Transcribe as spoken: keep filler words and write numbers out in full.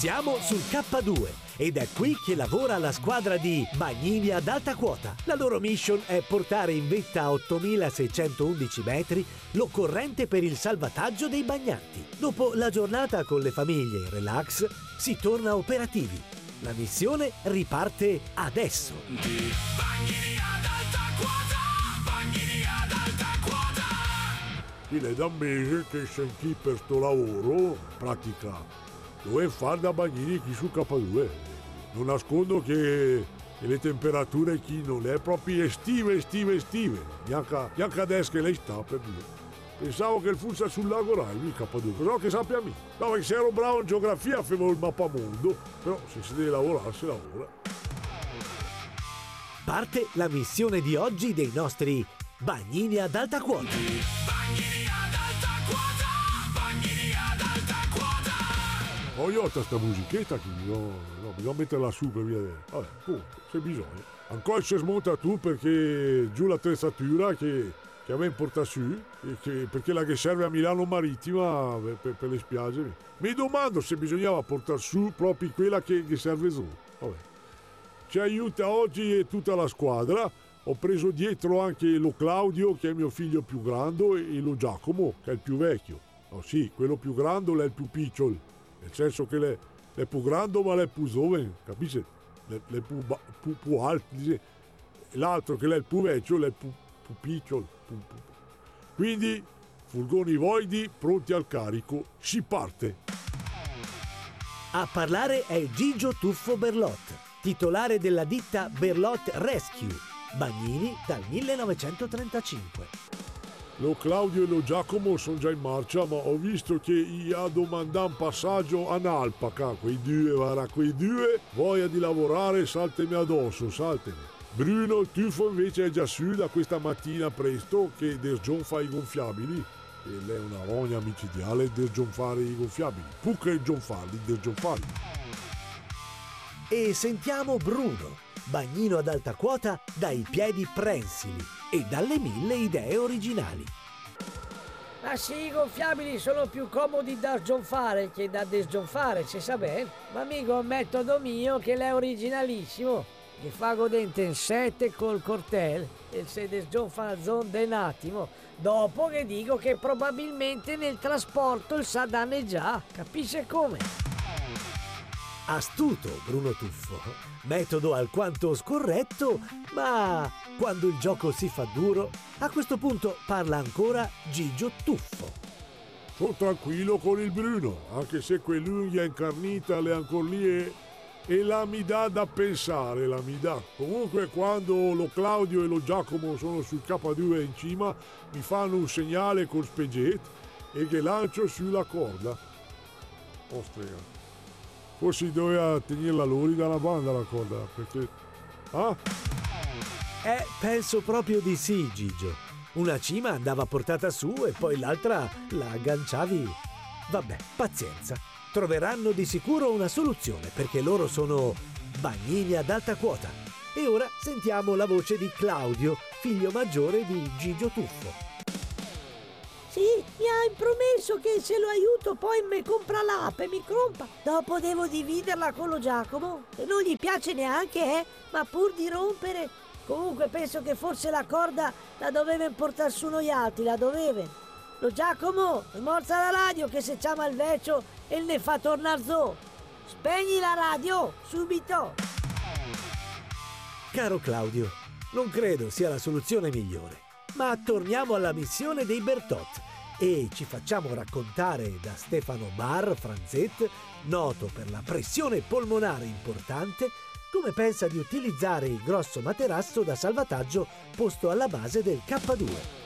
Siamo sul K due ed è qui che lavora la squadra di Bagnini ad alta quota. La loro mission è portare in vetta a ottomilaseicentoundici metri l'occorrente per il salvataggio dei bagnanti. Dopo la giornata con le famiglie in relax, si torna operativi. La missione riparte adesso. Bagnini ad alta quota, Bagnini ad alta quota. Il è da un mese che senti per sto lavoro, in pratica dove fare da bagnini qui su K due. Non nascondo che le temperature qui non è proprio estive, estive, estive. Neanche, neanche adesso che lei sta per dire. Pensavo che fosse sul lago Rai, il K due, però che sappia a me. No, perché se ero bravo in geografia facevo il mappamondo, però se si deve lavorare, si lavora. Parte la missione di oggi dei nostri Bagnini ad alta quota. Bagnini ad alta quota, Bagnini ad alta quota. Oh, io ho questa musichetta qui, no, no, bisogna metterla su per via. Vabbè, comunque, se bisogna. Ancora si smonta tu perché giù l'attrezzatura che, che a me porta su, e che, perché la che serve a Milano Marittima per, per, per le spiagge. Mi domando se bisognava portare su proprio quella che, che serve su. Vabbè. Ci aiuta oggi tutta la squadra. Ho preso dietro anche lo Claudio, che è mio figlio più grande, e lo Giacomo, che è il più vecchio. Oh sì, quello più grande è il più piccolo. Nel senso che le, le più grande ma le più giovane, capisci? Le, le più, più, più alte. L'altro che è il più vecchio è il più, più piccolo. Più, più. Quindi, furgoni voidi pronti al carico, si parte. A parlare è Gigio Tuffo Berlot, titolare della ditta Berlot Rescue, Bagnini dal millenovecentotrentacinque. Lo Claudio e lo Giacomo sono già in marcia, ma ho visto che gli ha domandato un passaggio a Nalpaca. Quei due, guarda, quei due, voglia di lavorare, saltemi addosso, saltemi. Bruno, il tuffo invece è già su da questa mattina presto, che Der John fa i gonfiabili. E lei è una rogna micidiale, Der John fare i gonfiabili. Pucca e John farli, Der John farli. E sentiamo Bruno, bagnino ad alta quota dai piedi prensili e dalle mille idee originali. Ah sì, i gonfiabili sono più comodi da sgonfare che da desgonfare, si sa bene. Ma amico, un metodo mio che è originalissimo. Che fa godente in sette col cortel e se desgonfa la zonda un attimo. Dopo che dico che probabilmente nel trasporto il sa danneggià. Capisce come? Astuto Bruno Tuffo, metodo alquanto scorretto, ma quando il gioco si fa duro, a questo punto parla ancora Gigio Tuffo. Sono tranquillo con il Bruno, anche se quell'unghia incarnita è ancora lì e, e la mi dà da pensare, la mi dà. Comunque quando lo Claudio e lo Giacomo sono sul K due in cima, mi fanno un segnale col spegget e che lancio sulla corda. Oh strega. Forse doveva tenerla lui dalla banda la corda, perché... Ah? Eh, penso proprio di sì, Gigio. Una cima andava portata su e poi l'altra la agganciavi. Vabbè, pazienza. Troveranno di sicuro una soluzione, perché loro sono bagnini ad alta quota. E ora sentiamo la voce di Claudio, figlio maggiore di Gigio Tuffo. Sì, mi ha promesso che se lo aiuto poi mi compra l'ape, mi compra. Dopo devo dividerla con lo Giacomo, e non gli piace neanche, eh, ma pur di rompere. Comunque penso che forse la corda la doveva portare su noi altri, la doveva. Lo Giacomo, smorza la radio che se chiama il vecchio e ne fa tornare zo. Spegni la radio, subito. Caro Claudio, non credo sia la soluzione migliore. Ma torniamo alla missione dei Bertot e ci facciamo raccontare da Stefano Bar Franzet, noto per la pressione polmonare importante, come pensa di utilizzare il grosso materasso da salvataggio posto alla base del K due.